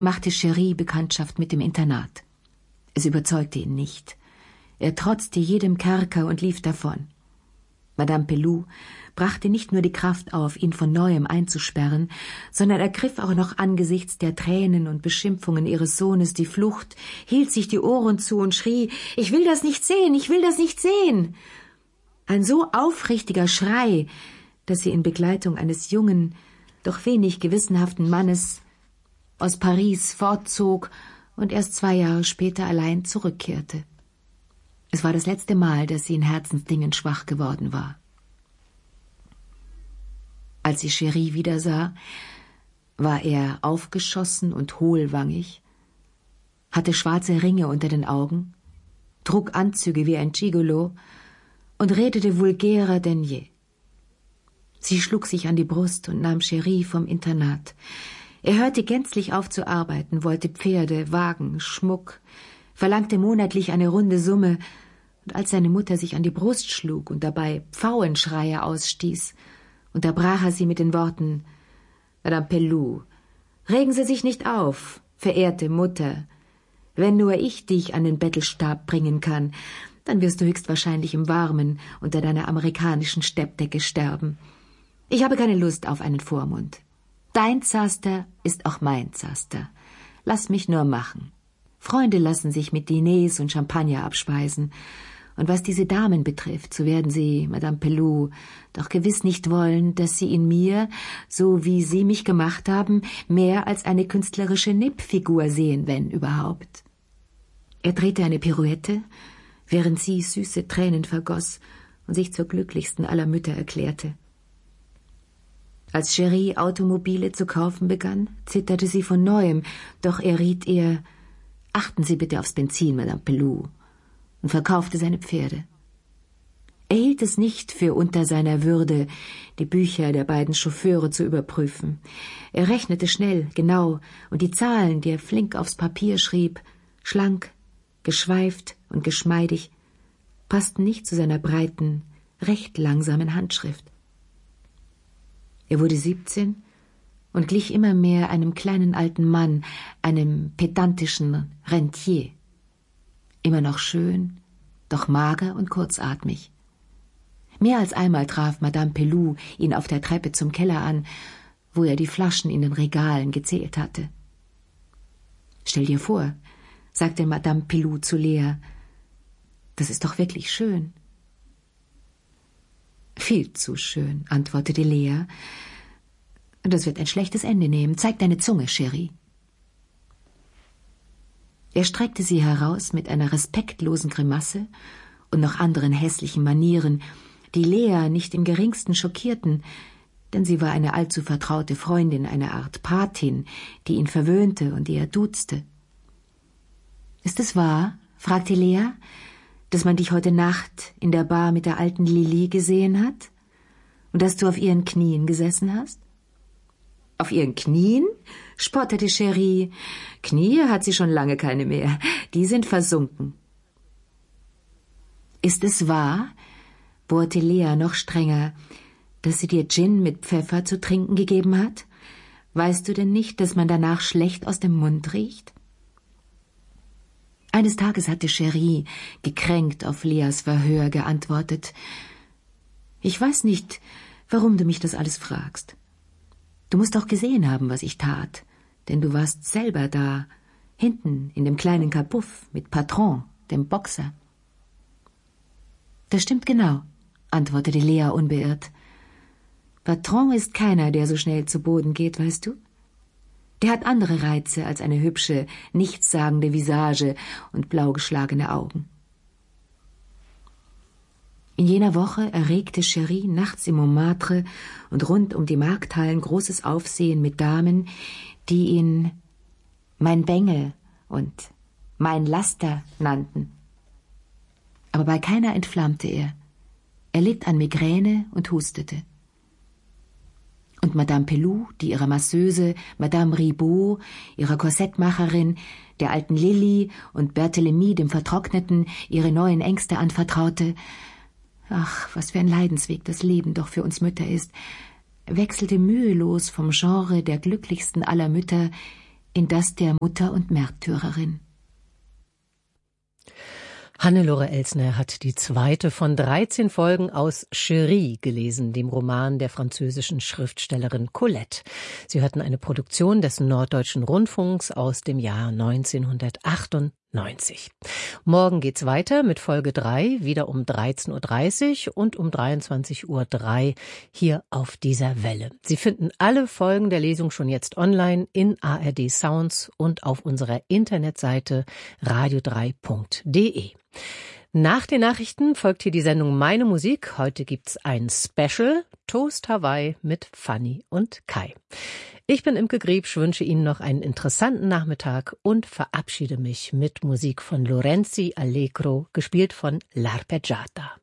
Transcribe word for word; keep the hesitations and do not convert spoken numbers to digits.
machte Chéri Bekanntschaft mit dem Internat. Es überzeugte ihn nicht. Er trotzte jedem Kerker und lief davon. Madame Peloux brachte nicht nur die Kraft auf, ihn von Neuem einzusperren, sondern ergriff auch noch angesichts der Tränen und Beschimpfungen ihres Sohnes die Flucht, hielt sich die Ohren zu und schrie, »Ich will das nicht sehen, ich will das nicht sehen!« Ein so aufrichtiger Schrei, dass sie in Begleitung eines jungen, doch wenig gewissenhaften Mannes aus Paris fortzog und erst zwei Jahre später allein zurückkehrte. Es war das letzte Mal, dass sie in Herzensdingen schwach geworden war. Als sie Chéri wiedersah, war er aufgeschossen und hohlwangig, hatte schwarze Ringe unter den Augen, trug Anzüge wie ein Gigolo und redete vulgärer denn je. Sie schlug sich an die Brust und nahm Chéri vom Internat. Er hörte gänzlich auf zu arbeiten, wollte Pferde, Wagen, Schmuck, verlangte monatlich eine runde Summe, und als seine Mutter sich an die Brust schlug und dabei Pfauenschreie ausstieß, unterbrach er sie mit den Worten, »Madame Peloux, regen Sie sich nicht auf, verehrte Mutter. Wenn nur ich dich an den Bettelstab bringen kann, dann wirst du höchstwahrscheinlich im Warmen unter deiner amerikanischen Steppdecke sterben. Ich habe keine Lust auf einen Vormund. Dein Zaster ist auch mein Zaster. Lass mich nur machen. Freunde lassen sich mit Diners und Champagner abspeisen. Und was diese Damen betrifft, so werden sie, Madame Peloux, doch gewiss nicht wollen, dass sie in mir, so wie sie mich gemacht haben, mehr als eine künstlerische Nippfigur sehen, wenn überhaupt.« Er drehte eine Pirouette, während sie süße Tränen vergoss und sich zur glücklichsten aller Mütter erklärte. Als Chéri Automobile zu kaufen begann, zitterte sie von Neuem, doch er riet ihr, »Achten Sie bitte aufs Benzin, Madame Peloux«, und verkaufte seine Pferde. Er hielt es nicht für unter seiner Würde, die Bücher der beiden Chauffeure zu überprüfen. Er rechnete schnell, genau, und die Zahlen, die er flink aufs Papier schrieb, schlank, geschweift und geschmeidig, passten nicht zu seiner breiten, recht langsamen Handschrift. Er wurde siebzehn und glich immer mehr einem kleinen alten Mann, einem pedantischen Rentier. Immer noch schön, doch mager und kurzatmig. Mehr als einmal traf Madame Peloux ihn auf der Treppe zum Keller an, wo er die Flaschen in den Regalen gezählt hatte. »Stell dir vor«, sagte Madame Peloux zu Lea, »das ist doch wirklich schön.« »Viel zu schön«, antwortete Lea. »Das wird ein schlechtes Ende nehmen. Zeig deine Zunge, Chéri.« Er streckte sie heraus mit einer respektlosen Grimasse und noch anderen hässlichen Manieren, die Lea nicht im geringsten schockierten, denn sie war eine allzu vertraute Freundin, eine Art Patin, die ihn verwöhnte und die er duzte. »Ist es wahr«, fragte Lea, »dass man dich heute Nacht in der Bar mit der alten Lili gesehen hat und dass du auf ihren Knien gesessen hast?« »Auf ihren Knien?« spottete Chéri. »Knie hat sie schon lange keine mehr. Die sind versunken.« »Ist es wahr«, bohrte Lea noch strenger, »dass sie dir Gin mit Pfeffer zu trinken gegeben hat? Weißt du denn nicht, dass man danach schlecht aus dem Mund riecht?« Eines Tages hatte Chéri, gekränkt auf Leas Verhör, geantwortet, »Ich weiß nicht, warum du mich das alles fragst. Du musst doch gesehen haben, was ich tat, denn du warst selber da, hinten in dem kleinen Kabuff mit Patron, dem Boxer.« »Das stimmt genau«, antwortete Lea unbeirrt. »Patron ist keiner, der so schnell zu Boden geht, weißt du? Der hat andere Reize als eine hübsche, nichtssagende Visage und blau geschlagene Augen.« In jener Woche erregte Chéri nachts im Montmartre und rund um die Markthallen großes Aufsehen mit Damen, die ihn »mein Bengel« und »mein Laster« nannten. Aber bei keiner entflammte er. Er litt an Migräne und hustete. Und Madame Peloux, die ihrer Masseuse, Madame Ribaud, ihrer Korsettmacherin, der alten Lilli und Berthélemy dem Vertrockneten ihre neuen Ängste anvertraute, ach, was für ein Leidensweg das Leben doch für uns Mütter ist, wechselte mühelos vom Genre der glücklichsten aller Mütter in das der Mutter und Märtyrerin. Hannelore Elsner hat die zweite von dreizehn Folgen aus Chérie gelesen, dem Roman der französischen Schriftstellerin Colette. Sie hörten eine Produktion des Norddeutschen Rundfunks aus dem Jahr neunzehnhundertachtundneunzig. Morgen geht's weiter mit Folge drei, wieder um dreizehn Uhr dreißig und um dreiundzwanzig Uhr drei hier auf dieser Welle. Sie finden alle Folgen der Lesung schon jetzt online in A R D Sounds und auf unserer Internetseite radio drei punkt de. Nach den Nachrichten folgt hier die Sendung Meine Musik. Heute gibt's ein Special, Toast Hawaii mit Fanny und Kai. Ich bin Imke Griebsch, wünsche Ihnen noch einen interessanten Nachmittag und verabschiede mich mit Musik von Lorenzi Allegro, gespielt von L'Arpeggiata.